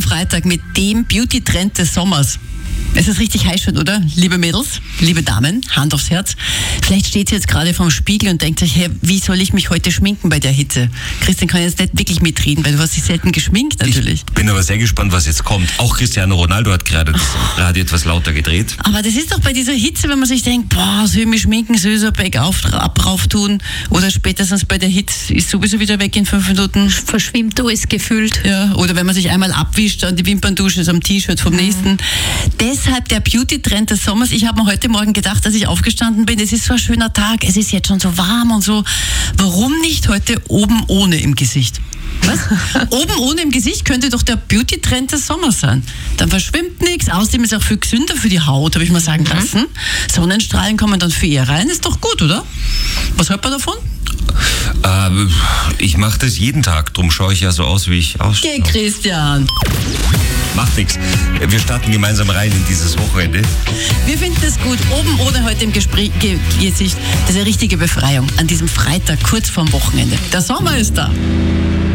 am Freitag mit dem Beauty-Trend des Sommers. Es ist richtig heiß schon, oder? Liebe Mädels, liebe Damen, Hand aufs Herz. Vielleicht steht ihr jetzt gerade vorm Spiegel und denkt euch, hey, wie soll ich mich heute schminken bei der Hitze? Christian kann jetzt nicht wirklich mitreden, weil du hast dich selten geschminkt natürlich. Ich bin aber sehr gespannt, was jetzt kommt. Auch Cristiano Ronaldo hat gerade das Radio etwas lauter gedreht. Aber das ist doch bei dieser Hitze, wenn man sich denkt, boah, soll ich mich schminken, soll ich so ein Bake-up drauf tun? Oder spätestens bei der Hitze ist sowieso wieder weg in 5 Minuten. Verschwimmt alles gefühlt. Ja, oder wenn man sich einmal abwischt, dann die Wimperntusche ist am T-Shirt vom nächsten. Deshalb der Beauty-Trend des Sommers. Ich habe mir heute Morgen gedacht, als ich aufgestanden bin, es ist so ein schöner Tag, es ist jetzt schon so warm und so. Warum nicht heute oben ohne im Gesicht? Was? Oben ohne im Gesicht könnte doch der Beauty-Trend des Sommers sein. Dann verschwimmt nichts, außerdem ist es auch viel gesünder für die Haut, habe ich mal sagen lassen. Sonnenstrahlen kommen dann für ihr rein, ist doch gut, oder? Was hört man davon? Ich mache das jeden Tag, drum schaue ich ja so aus, wie ich ausschaue. Geh, Christian! Macht nichts. Wir starten gemeinsam rein in dieses Wochenende. Wir finden es gut. Oben ohne heute im Gesicht. Das ist eine richtige Befreiung an diesem Freitag, kurz vorm Wochenende. Der Sommer ist da.